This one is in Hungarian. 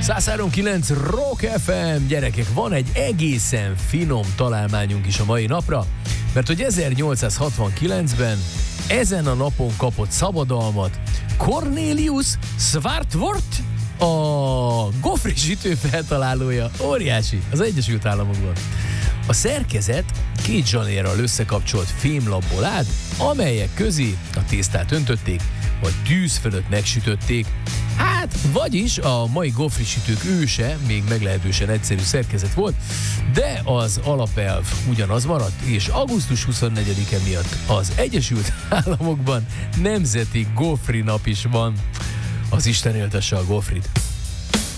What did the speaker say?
103.9 Rock FM, gyerekek, van egy egészen finom találmányunk is a mai napra, mert hogy 1869-ben ezen a napon kapott szabadalmat Cornelius Swartworth, a gofrisütő feltalálója. Óriási, az Egyesült Államokban. A szerkezet két zsanérral összekapcsolt fémlapból állt, amelyek közé a tésztát öntötték, vagy tűz fölött megsütötték. Hát, vagyis a mai gofrisütők őse még meglehetősen egyszerű szerkezet volt, de az alapelv ugyanaz maradt, és augusztus 24-e miatt az Egyesült Államokban nemzeti gofri nap is van. Az Isten éltesse a gofrit!